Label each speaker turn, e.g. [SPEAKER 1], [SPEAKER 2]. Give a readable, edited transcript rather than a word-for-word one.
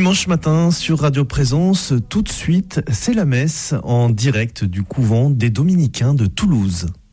[SPEAKER 1] Dimanche matin sur Radio Présence, tout de suite, c'est la messe en direct du couvent des Dominicains de Toulouse.